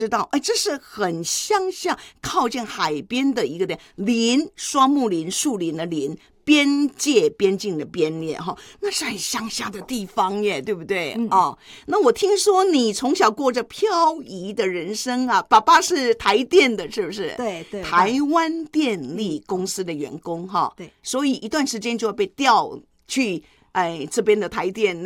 知道，哎，这是很乡下靠近海边的一个林，双木林、树林的林，边界边境的边界哈，那是很乡下的地方耶，对不对？那我听说你从小过着漂移的人生啊，爸爸是台电的，是不是？ 对对， 台湾电力公司的员工哈， 对， 所以一段时间就要被调去这边的台电